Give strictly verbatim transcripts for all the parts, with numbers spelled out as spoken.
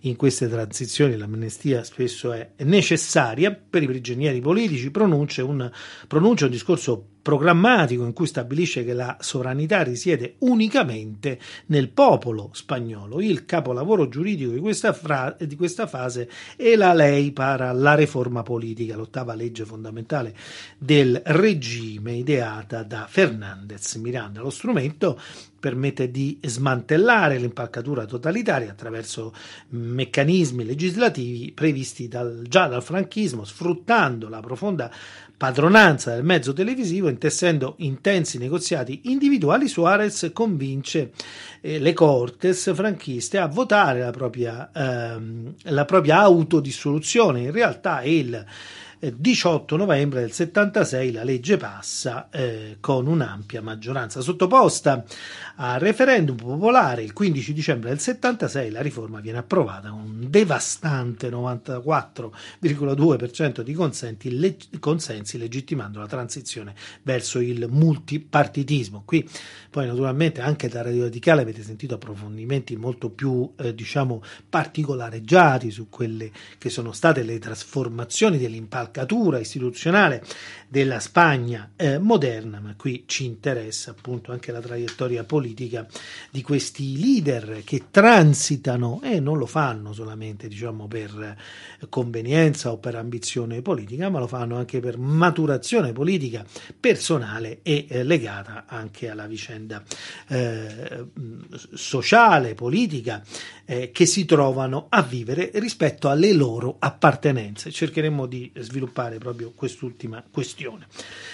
in queste transizioni l'amnistia spesso è necessaria per i prigionieri politici, pronuncia un, pronuncia un discorso programmatico in cui stabilisce che la sovranità risiede unicamente nel popolo spagnolo. Il capolavoro giuridico di questa, fra- di questa fase è la Ley para la Reforma Politica, l'ottava legge fondamentale del regime ideata da Fernández Miranda. Lo strumento permette di smantellare l'impalcatura totalitaria attraverso meccanismi legislativi previsti dal, già dal franchismo, sfruttando la profonda padronanza del mezzo televisivo, intessendo intensi negoziati individuali. Suarez convince eh, le Cortes franchiste a votare la propria, ehm, la propria autodissoluzione. In realtà è il diciotto novembre del settantasei la legge passa eh, con un'ampia maggioranza. Sottoposta a referendum popolare il quindici dicembre del settantasei, la riforma viene approvata con un devastante novantaquattro virgola due per cento di consensi, le, consensi, legittimando la transizione verso il multipartitismo. Qui poi naturalmente anche da Radio Radicale avete sentito approfondimenti molto più eh, diciamo particolareggiati su quelle che sono state le trasformazioni dell'impalcatura istituzionale della Spagna eh, moderna, ma qui ci interessa appunto anche la traiettoria politica di questi leader che transitano e non lo fanno solamente diciamo per convenienza o per ambizione politica, ma lo fanno anche per maturazione politica personale e eh, legata anche alla vicenda eh, sociale, politica eh, che si trovano a vivere rispetto alle loro appartenenze. Cercheremo di sviluppare proprio quest'ultima questione.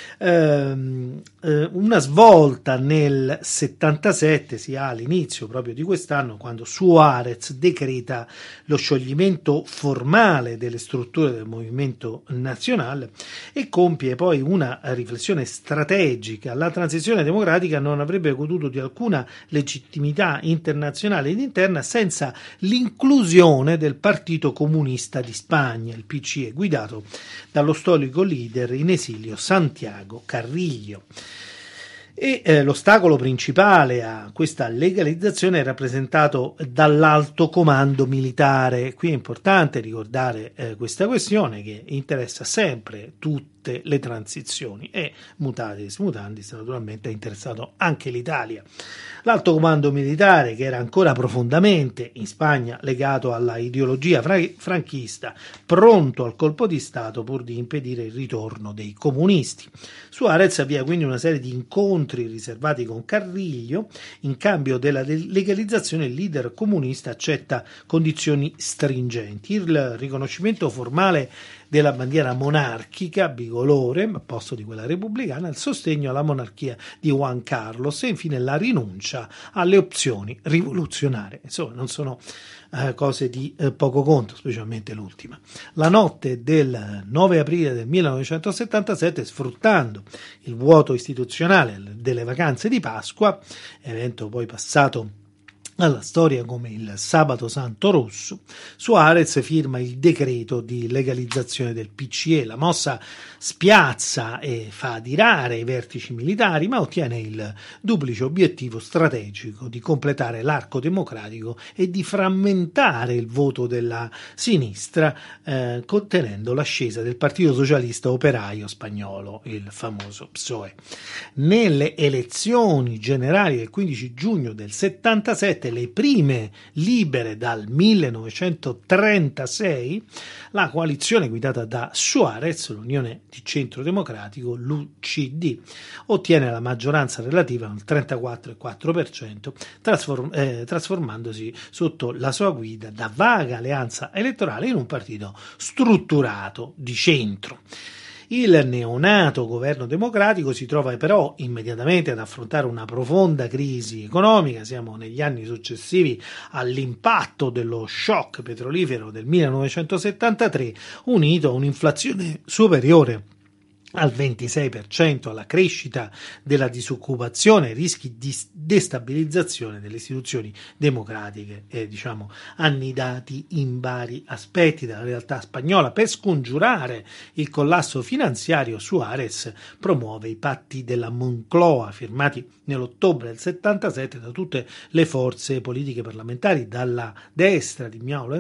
Eh, eh, una svolta nel settantasette si ha all'inizio proprio di quest'anno, quando Suarez decreta lo scioglimento formale delle strutture del movimento nazionale e compie poi una riflessione strategica. La transizione democratica non avrebbe goduto di alcuna legittimità internazionale ed interna senza l'inclusione del Partito Comunista di Spagna, il P C E, guidato dallo storico leader in esilio Santiago Carrillo. E eh, l'ostacolo principale a questa legalizzazione è rappresentato dall'alto comando militare. Qui è importante ricordare eh, questa questione che interessa sempre tutte le transizioni e mutatis mutandis naturalmente è interessato anche l'Italia. L'alto comando militare, che era ancora profondamente in Spagna legato alla ideologia fra- franchista, pronto al colpo di Stato pur di impedire il ritorno dei comunisti. Suarez avvia quindi una serie di incontri riservati con Carrillo. In cambio della legalizzazione il leader comunista accetta condizioni stringenti: il riconoscimento formale della bandiera monarchica bicolore al posto di quella repubblicana, il sostegno alla monarchia di Juan Carlos e infine la rinuncia alle opzioni rivoluzionarie. Insomma, non sono eh, cose di eh, poco conto, specialmente l'ultima. La notte del nove aprile del millenovecentosettantasette, sfruttando il vuoto istituzionale delle vacanze di Pasqua, evento poi passato alla storia come il Sabato Santo Rosso, Suarez firma il decreto di legalizzazione del P C E. La mossa spiazza e fa adirare i vertici militari, ma ottiene il duplice obiettivo strategico di completare l'arco democratico e di frammentare il voto della sinistra, eh, contenendo l'ascesa del Partito Socialista Operaio Spagnolo, il famoso P S O E. Nelle elezioni generali del quindici giugno del settantasette, le prime libere dal millenovecentotrentasei, la coalizione guidata da Suarez, l'Unione di Centro Democratico, l'U C D, ottiene la maggioranza relativa al trentaquattro virgola quattro per cento, trasform- eh, trasformandosi sotto la sua guida da vaga alleanza elettorale in un partito strutturato di centro. Il neonato governo democratico si trova però immediatamente ad affrontare una profonda crisi economica. Siamo negli anni successivi all'impatto dello shock petrolifero del millenovecentosettantatré, unito a un'inflazione superiore al ventisei per cento, alla crescita della disoccupazione, rischi di destabilizzazione delle istituzioni democratiche e diciamo annidati in vari aspetti della realtà spagnola. Per scongiurare il collasso finanziario, Suarez promuove i patti della Moncloa, firmati nell'ottobre del settantasette da tutte le forze politiche parlamentari, dalla destra di Miaula